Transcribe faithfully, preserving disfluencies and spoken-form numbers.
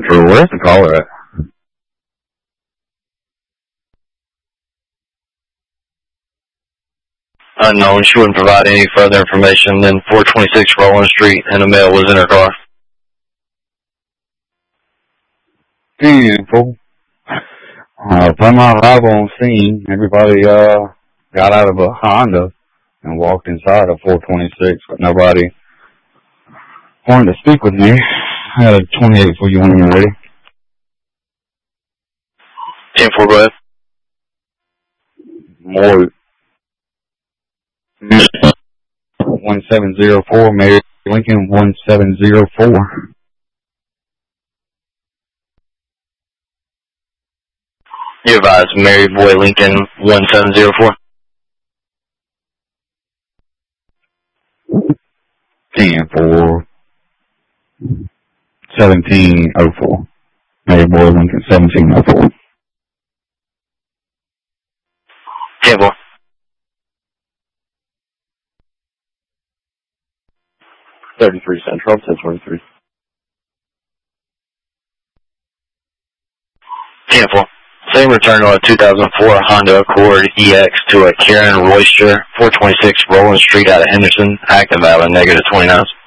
For where's the caller at? Unknown. She wouldn't provide any further information than four twenty-six Roland Street, and a male was in her car. Damn, fool. Uh, upon my arrival on scene, everybody uh got out of a Honda and walked inside of four twenty-six, but nobody wanted to speak with me. I had a twenty-eight for you when you're ready. ten four, go ahead. More. one seven zero four, Mary Lincoln one seven zero four. You advise Mary Boy Lincoln one seven zero four. ten four. seventeen oh four. Mary Boy Lincoln seventeen oh four. ten four. thirty-three Central, ten twenty-three. ten four. Same return on a two thousand four Honda Accord E X to a Karen Royster, four twenty-six Roland Street out of Henderson, active out of negative twenty-nines.